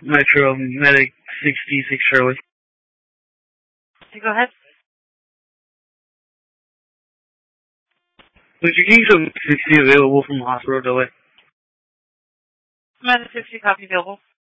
Metro Medic 66 Shirley. Go ahead. Would you keep some 60 available from hospital delay? Medic 60 copy available.